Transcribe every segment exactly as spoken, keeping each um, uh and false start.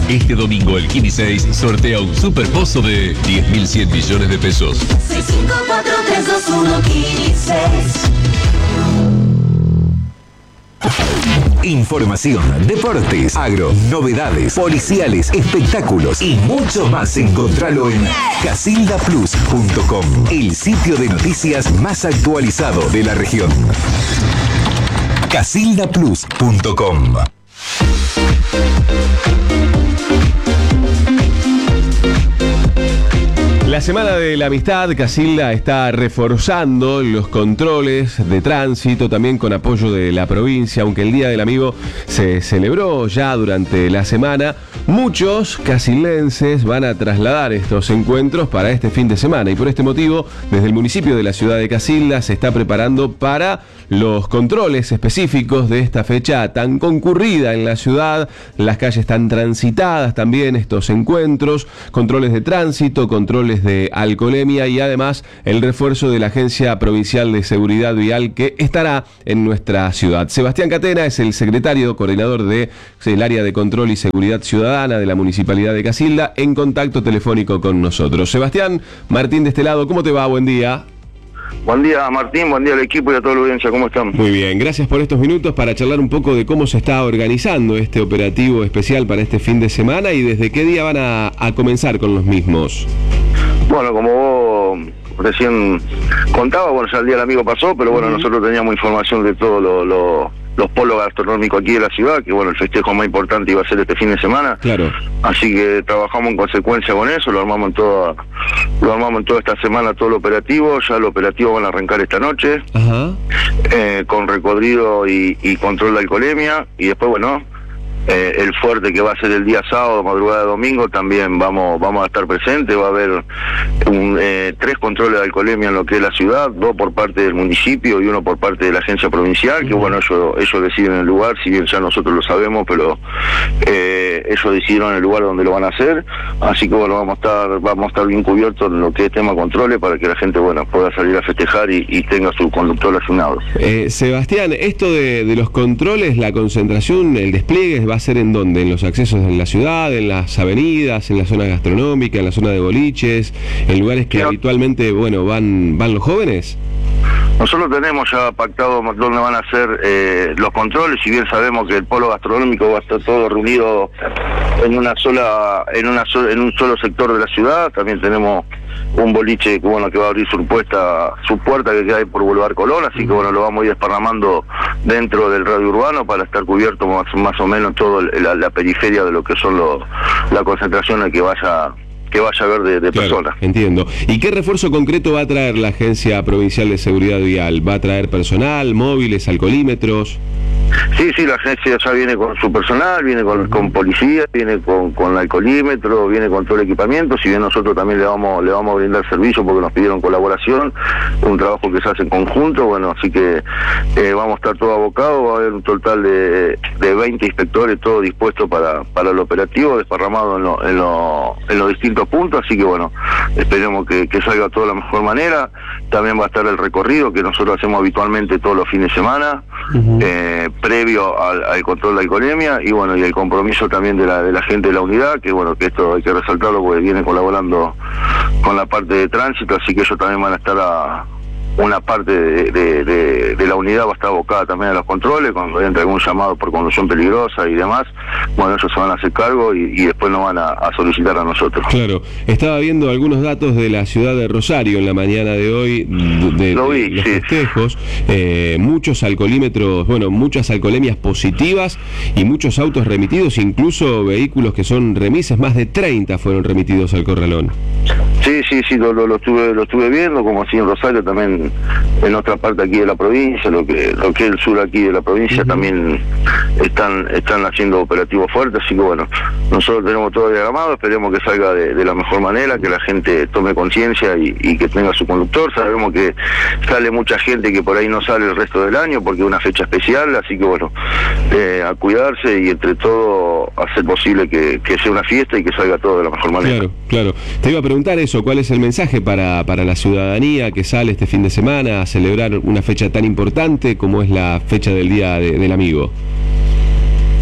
Este domingo el Kini seis sortea un superpozo de diez mil cien millones de pesos. seis cinco cuatro tres dos uno Kini seis. Información, deportes, agro, novedades, policiales, espectáculos y mucho más. Encontralo en casilda plus punto com, el sitio de noticias más actualizado de la región. casilda plus punto com. La Semana de la Amistad, Casilda está reforzando los controles de tránsito, también con apoyo de la provincia, aunque el Día del Amigo se celebró ya durante la semana. Muchos casildenses van a trasladar estos encuentros para este fin de semana y por este motivo, desde el municipio de la ciudad de Casilda se está preparando para los controles específicos de esta fecha tan concurrida en la ciudad. Las calles están transitadas también, estos encuentros, controles de tránsito, controles de alcoholemia y además el refuerzo de la Agencia Provincial de Seguridad Vial que estará en nuestra ciudad. Sebastián Catena es el secretario coordinador del área de control y seguridad ciudadana de la Municipalidad de Casilda, en contacto telefónico con nosotros. Sebastián, Martín de este lado, ¿cómo te va? Buen día. Buen día, Martín, buen día al equipo y a toda la audiencia, ¿cómo están? Muy bien, gracias por estos minutos para charlar un poco de cómo se está organizando este operativo especial para este fin de semana y desde qué día van a, a comenzar con los mismos. Bueno, como vos recién contabas, bueno, ya el Día del Amigo pasó, pero bueno, uh-huh. nosotros teníamos información de todos lo, lo, los polos gastronómicos aquí de la ciudad, que bueno, el festejo más importante iba a ser este fin de semana. Claro. Así que trabajamos en consecuencia con eso, lo armamos en toda, lo armamos en toda esta semana, todo el operativo. Ya el operativo van a arrancar esta noche, uh-huh. eh, con recorrido y, y control de alcoholemia, y después, bueno, Eh, el fuerte que va a ser el día sábado, madrugada de domingo, también vamos vamos a estar presentes. Va a haber un, eh, tres controles de alcoholemia en lo que es la ciudad, dos por parte del municipio y uno por parte de la agencia provincial, que bueno, ellos, ellos deciden el lugar, si bien ya nosotros lo sabemos, pero eh, ellos decidieron el lugar donde lo van a hacer, así que bueno, vamos a estar vamos a estar bien cubiertos en lo que es tema controles para que la gente, bueno, pueda salir a festejar y, y tenga su conductor asignado. Eh, Sebastián, esto de, de los controles, la concentración, el despliegue va a ser en dónde, en los accesos en la ciudad, en las avenidas, en la zona gastronómica, en la zona de boliches, en lugares que no. habitualmente, bueno, van van los jóvenes. Nosotros tenemos ya pactado dónde van a ser eh, los controles, si bien sabemos que el polo gastronómico va a estar todo reunido en una sola, en una so, en un solo sector de la ciudad. También tenemos un boliche que bueno que va a abrir su puerta, su puerta que queda ahí por Boulevard Colón, así que bueno, lo vamos a ir desparramando dentro del radio urbano para estar cubierto más, más o menos toda la, la periferia de lo que son los, la concentración a que vaya que vaya a haber de, de claro, personas. Entiendo. ¿Y qué refuerzo concreto va a traer la Agencia Provincial de Seguridad Vial? ¿Va a traer personal, móviles, alcoholímetros? Sí, sí, la agencia ya viene con su personal, viene con, con policía, viene con, con el alcoholímetro, viene con todo el equipamiento, si bien nosotros también le vamos le vamos a brindar servicio porque nos pidieron colaboración, un trabajo que se hace en conjunto, bueno, así que eh, vamos a estar todos abocados, va a haber un total de, de veinte inspectores, todo dispuesto para, para el operativo, desparramado en, lo, en, lo, en los distintos puntos, así que bueno, esperemos que, que salga todo de la mejor manera. También va a estar el recorrido que nosotros hacemos habitualmente todos los fines de semana, uh-huh. eh, previo al, al control de alcoholemia, y bueno, y el compromiso también de la de la gente de la unidad, que bueno, que esto hay que resaltarlo porque viene colaborando con la parte de tránsito, así que ellos también van a estar a una parte de, de, de, de la unidad va a estar abocada también a los controles, cuando entre algún llamado por conducción peligrosa y demás, bueno, ellos se van a hacer cargo y, y después nos van a, a solicitar a nosotros. Claro, estaba viendo algunos datos de la ciudad de Rosario en la mañana de hoy, de, de, Lo vi, de los sí. festejos, eh, muchos alcoholímetros, bueno, muchas alcoholemias positivas y muchos autos remitidos, incluso vehículos que son remises, más de treinta fueron remitidos al Corralón. Sí, sí, sí, lo, lo, lo, estuve, lo estuve viendo, como así en Rosario, también en otra parte aquí de la provincia, lo que lo que es el sur aquí de la provincia, uh-huh. también están están haciendo operativos fuertes, así que bueno, nosotros tenemos todo diagramado, esperemos que salga de, de la mejor manera, que la gente tome conciencia y, y que tenga su conductor. Sabemos que sale mucha gente que por ahí no sale el resto del año porque es una fecha especial, así que bueno, eh, a cuidarse y entre todo hacer posible que, que sea una fiesta y que salga todo de la mejor manera. Claro, claro. Te iba a preguntar eso, ¿cuál es el mensaje para, para la ciudadanía que sale este fin de semana a celebrar una fecha tan importante como es la fecha del Día de, del Amigo?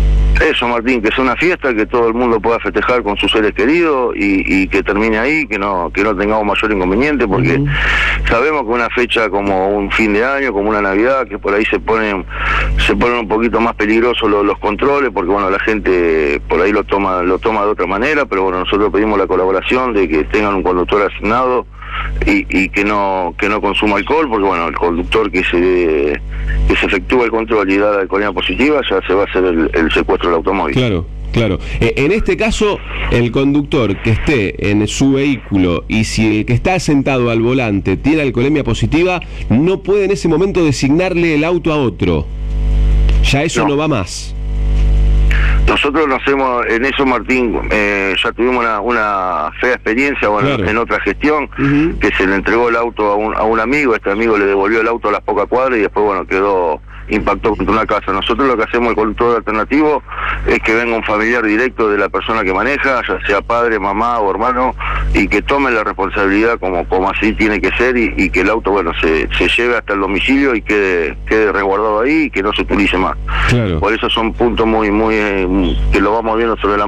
Eso, Martín, que sea una fiesta, que todo el mundo pueda festejar con sus seres queridos y, y que termine ahí, que no que no tengamos mayor inconveniente, porque uh-huh. sabemos que una fecha como un fin de año, como una Navidad, que por ahí se ponen se ponen un poquito más peligrosos los, los controles, porque bueno, la gente por ahí lo toma lo toma de otra manera, pero bueno, nosotros pedimos la colaboración de que tengan un conductor asignado y, y que no que no consuma alcohol, porque bueno, el conductor que se que se efectúa el control y da la alcoholemia positiva, ya se va a hacer el, el secuestro del automóvil. Claro, claro. Eh, en este caso, el conductor que esté en su vehículo y si el que está sentado al volante tiene alcoholemia positiva, no puede en ese momento designarle el auto a otro. Ya eso no, no va más. Nosotros nos hacemos en eso, Martín, eh, ya tuvimos una, una fea experiencia, bueno, claro. en otra gestión, uh-huh. que se le entregó el auto a un, a un amigo, este amigo le devolvió el auto a las pocas cuadras y después, bueno, quedó impactó contra una casa. Nosotros lo que hacemos el conductor alternativo es que venga un familiar directo de la persona que maneja, ya sea padre, mamá o hermano, y que tome la responsabilidad como, como así tiene que ser y, y que el auto, bueno, se, se lleve hasta el domicilio y quede, quede resguardado ahí y que no se utilice más. Claro. Por eso son puntos muy, muy, eh, que lo vamos viendo sobre la